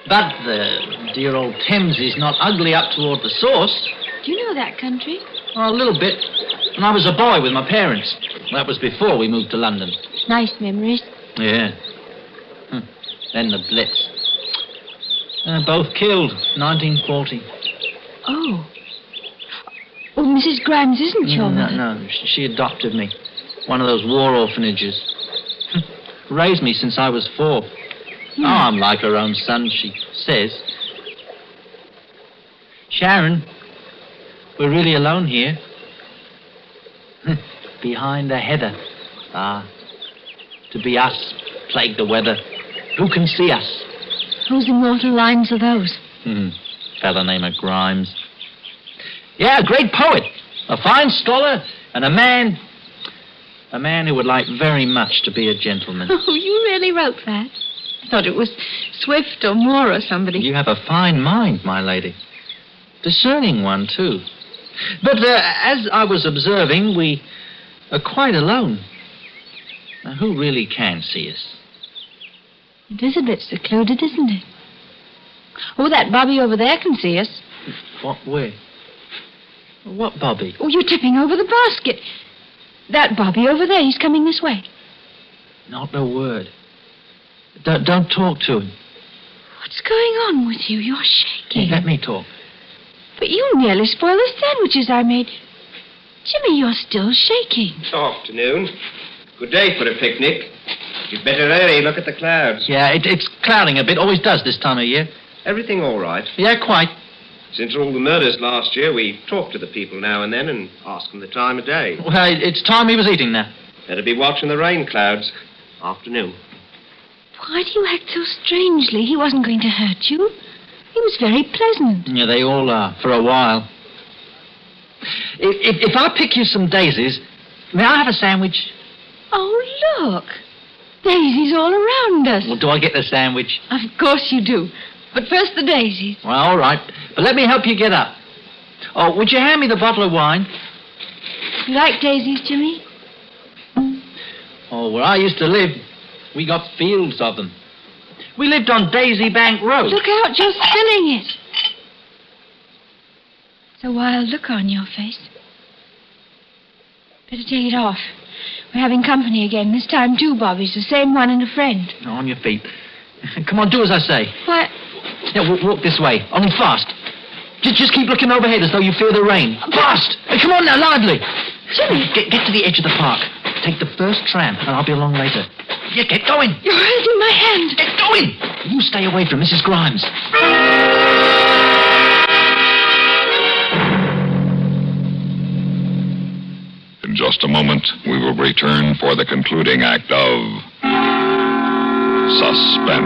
But the dear old Thames is not ugly up toward the source. Do you know that country? Oh, a little bit. When I was a boy with my parents. That was before we moved to London. Nice memories. Yeah. Then the Blitz. Both killed, 1940. Oh. Well, Mrs. Grimes isn't your mother. No. She adopted me. One of those war orphanages. Raised me since I was 4. Oh, I'm like her own son, she says. Sharon, we're really alone here. Behind the heather. To be us, plague the weather. Who can see us? Whose immortal lines are those? Fella named Grimes. Yeah, a great poet. A fine scholar and a man who would like very much to be a gentleman. Oh, you really wrote that? I thought it was Swift or Moore or somebody. You have a fine mind, my lady. Discerning one, too. But as I was observing, we are quite alone. Now, who really can see us? It is a bit secluded, isn't it? Oh, that Bobby over there can see us. What, where? What Bobby? Oh, you're tipping over the basket. That Bobby over there, he's coming this way. Not a word. Don't talk to him. What's going on with you? You're shaking. Hey, let me talk. But you nearly spoiled the sandwiches I made. Jimmy, you're still shaking. Afternoon. Good day for a picnic. You'd better hurry. Look at the clouds. Yeah, it's clouding a bit. Always does this time of year. Everything all right? Yeah, quite. Since all the murders last year, we talk to the people now and then and ask them the time of day. Well, it's time he was eating now. Better be watching the rain clouds. Afternoon. Why do you act so strangely? He wasn't going to hurt you. He was very pleasant. Yeah, they all are, for a while. If I pick you some daisies, may I have a sandwich? Oh, look. Daisies all around us. Well, do I get the sandwich? Of course you do. But first the daisies. Well, all right. But let me help you get up. Oh, would you hand me the bottle of wine? You like daisies, Jimmy? Oh, where I used to live, we got fields of them. We lived on Daisy Bank Road. Look out, you're spilling it. It's a wild look on your face. Better take it off. We're having company again. This time, 2 Bobbies, the same one and a friend. On your feet. Come on, do as I say. What? Yeah, walk this way, only fast. Just keep looking overhead as though you fear the rain. Fast! Hey, come on now, lively. Jimmy. Get to the edge of the park. Take the first tram, and I'll be along later. Yeah, get going. You're holding my hand. Get going. You stay away from Mrs. Grimes. In just a moment, we will return for the concluding act of Suspense.